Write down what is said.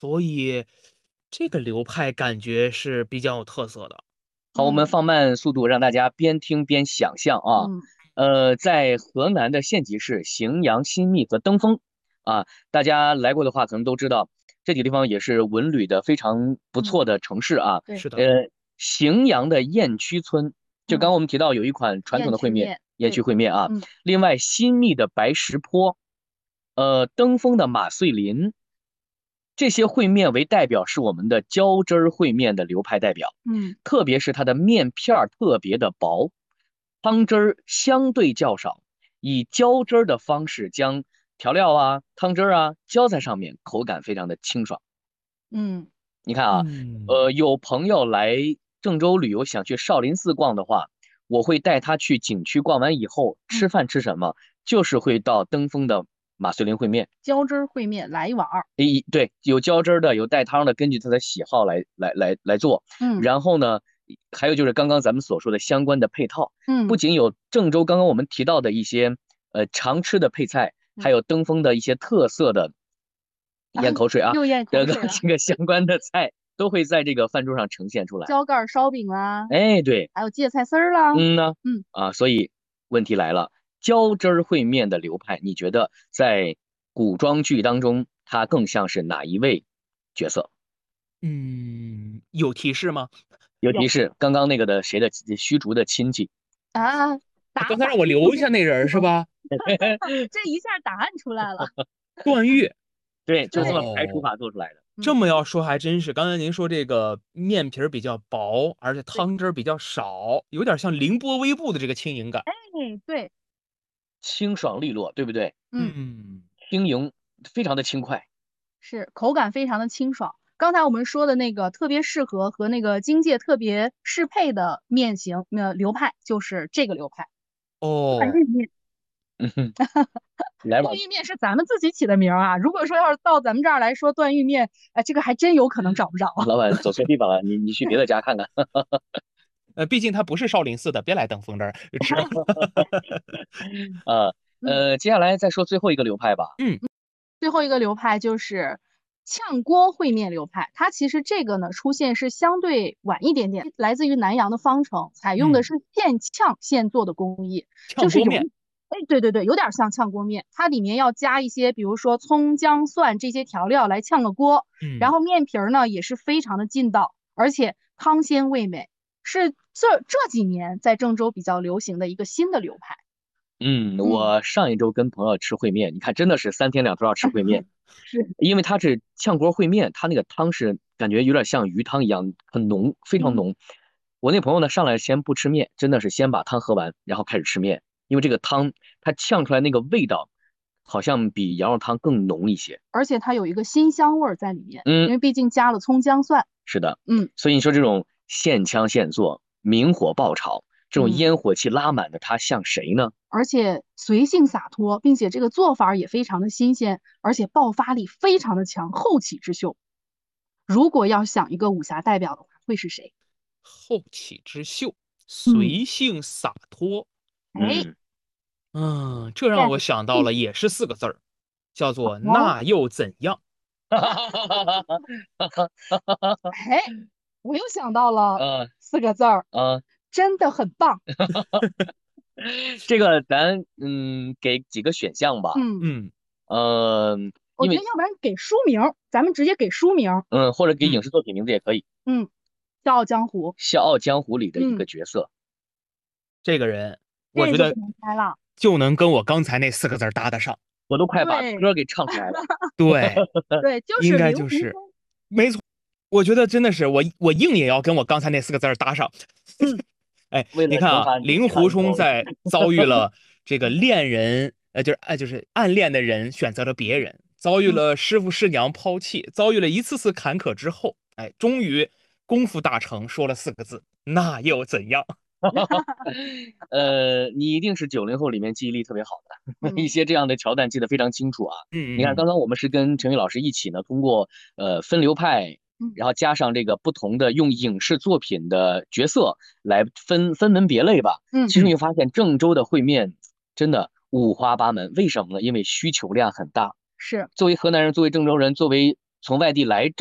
所以这个流派感觉是比较有特色的。 好，我们嗯放慢速度，让大家边听边想象啊。 嗯在河南的县级市荥阳、新密和登封啊，大家来过的话，可能都知道这几个地方也是文旅的非常不嗯， 错的城市啊。 对， 是的。 荥阳的雁曲村，就刚刚嗯， 我们提到有一款传统的烩面， 雁曲面， 雁曲对， 烩面啊。 嗯另外，新密的白石坡，登封的马穗林，这些烩面为代表是我们的浇汁儿烩面的流派代表。 嗯特别是它的面片儿特别的薄，汤汁儿相对较少，以浇汁儿的方式将调料啊、汤汁儿啊浇在上面，口感非常的清爽。 嗯你看啊， 嗯， 有朋友来郑州旅游，想去少林寺逛的话，我会带他去景区逛完以后吃嗯， 饭吃什么，就是会到登封的马穗林烩面。 浇汁儿烩面来一碗儿。 对，有浇汁儿的，有带汤的，根据他的喜好来做。 嗯然后呢，还有就是刚刚咱们所说的相关的配套，不嗯仅有郑州刚刚我们提到的一些常吃的配菜，还嗯有登封的一些特色的啊， 咽口水啊， 又咽这个口水了。 这个相关的菜都会在这个饭桌上呈现出来。 浇盖儿烧饼啦， 哎，对， 还有芥菜丝儿啦。 嗯呢， 嗯所以问题来了，浇汁儿烩面的流派，你觉得在古装剧当中，它更像是哪一位角色？ 嗯，有提示吗？ 有尤其是刚刚那个的谁的虚竹的亲戚， 啊，答法刚才让我留一下那人儿是吧？ 这一下答案出来了。 段誉。 对，就这么对， 排除哦， 法做出来的。 嗯这么要说还真是。刚才您说这个面皮儿比较薄，而且对， 汤汁儿比较少，有点像凌波微步的这个轻盈感。 哎对， 清爽利落，对不对？ 嗯。 嗯， 轻盈，非常的轻快。 是口感非常的清爽。刚才我们说的那个特别适合和那个荆芥特别适配的面型，流派就是这个流派。段哦， 誉面， 嗯哼，来吧， 段誉面是咱们自己起的名儿啊。如果说要是到咱们这儿来说段誉面，这个还真有可能找不着。 老板走错地方了，你去别的家看看。 毕竟它不是少林寺的，别来登封这儿吃。 呃嗯， 接下来再说最后一个流派吧。 嗯最后一个流派就是炝锅烩面流派，它其实这个呢出现是相对晚一点点，来自于南阳的方城，采用的嗯， 是现炝现做的工艺，就是有一， 炝锅面。 哎，对对对，有点像炝锅面，它里面要加一些，比如说葱姜蒜这些调料来炝个锅，然嗯后面皮儿呢也是非常的劲道，而且汤鲜味美，是这几年在郑州比较流行的一个新的流派。嗯， 我上一周跟朋友吃烩面，你看真的是3天2头要吃烩面， 是， 因为它是炝锅烩面，它那个汤是感觉有点像鱼汤一样，很浓，非常嗯。 浓。我那朋友呢上来先不吃面，真的是先把汤喝完，然后开始吃面，因为这个汤它炝出来那个味道，好像比羊肉汤更浓一些。 而且它有一个辛香味儿在里面，因嗯， 为毕竟加了葱姜蒜。 是的， 嗯所以你说这种现炝现做、明火爆炒，这种嗯， 烟火气拉满的，它像谁呢？ 而且随性洒脱，并且这个做法也非常的新鲜，而且爆发力非常的强，后起之秀。如果要想一个武侠代表的话，会是谁？ 后起之秀， 嗯， 随性洒脱。 哎， 嗯， 嗯，这让 get 我想到了，也是4个字儿，叫做哦， 那又怎样？ 哎，我又想到了呃 4个字儿， 呃， 真的很棒。 这个咱给几个选项吧。 嗯， 嗯， 因为我觉得要不然给书名儿，咱们直接给书名儿。 或者给影嗯， 视作品名字也可以， 嗯，《笑傲江湖》。 《笑傲江湖》里的一个嗯， 角色。 这个人，我觉得这就不能猜了。 就能跟我刚才那4个字儿搭得上。 我都快把对歌给唱出来了。 对， 对，就应是令该就是， 狐冲。 没错。我觉得真的是我硬也要跟我刚才那4个字儿搭上。 嗯， 哎， 为了你看啊， 惩罚你， 令狐唱一首。 冲在遭遇了这个恋人，就是暗恋的人选择了别人，遭遇嗯， 了师傅师娘抛弃，遭遇了一次次坎坷之后，哎，终于功夫大成，说了4个字，那又怎样？ 你一定是90后里面记忆力特别好的，一嗯些这样的桥段记得非常清楚啊。你看， 嗯嗯刚刚我们是跟陈宇老师一起呢，通过分流派， 嗯然后加上这个不同的用影视作品的角色来分门别类吧。 嗯， 其实嗯， 你会发现郑州的烩面真的五花八门，为什么呢？因为需求量很大。 是， 作为河南人，作为郑州人，作为从外地来